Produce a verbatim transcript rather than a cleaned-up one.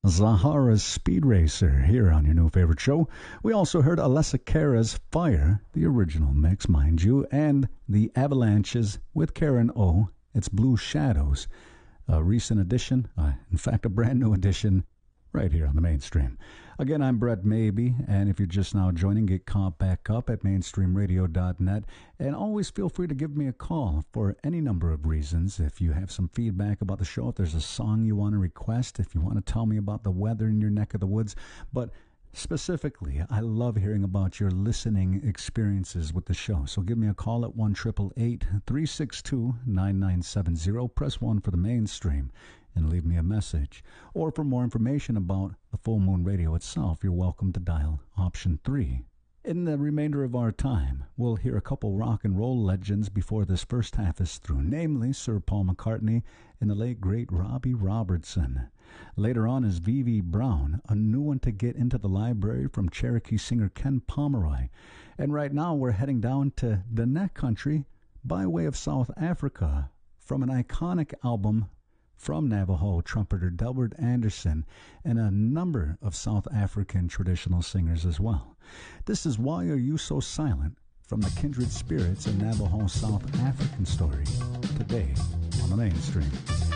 Zahara's Speed Racer here on your new favorite show. We also heard Alessia Cara's Fire, the original mix, mind you, and the Avalanches with Karen O. It's Blue Shadows, a recent addition, uh, in fact, a brand new addition, right here on the Mainstream. Again, I'm Brett Maybe, and if you're just now joining, get caught back up at mainstream radio dot net, and always feel free to give me a call for any number of reasons. If you have some feedback about the show, if there's a song you want to request, if you want to tell me about the weather in your neck of the woods, but specifically, I love hearing about your listening experiences with the show. So give me a call at one eight eight eight, three six two, nine nine seven zero. Press one for the Mainstream and leave me a message. Or for more information about the Full Moon Radio itself, you're welcome to dial option three. In the remainder of our time, we'll hear a couple rock and roll legends before this first half is through, namely Sir Paul McCartney and the late great Robbie Robertson. Later on is V V Brown, a new one to get into the library from Cherokee singer Ken Pomeroy. And right now we're heading down to the Neck Country by way of South Africa from an iconic album from Navajo trumpeter Delbert Anderson and a number of South African traditional singers as well. This is Why Are You So Silent from the Kindred Spirits, a Navajo South African story, today on the Mainstream.